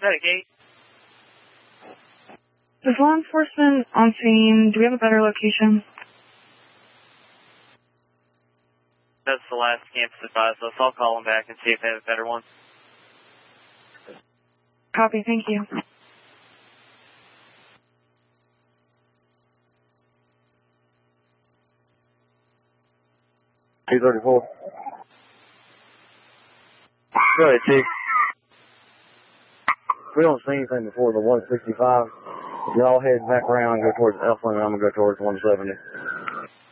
that a gate? Is law enforcement on scene? Do we have a better location? That's the last campus advised us. I'll call them back and see if they have a better one. Copy, thank you. $234. Go ahead, Chief. We don't see anything before the 165. Y'all head back around and go towards Elfland, and I'm going to go towards 170.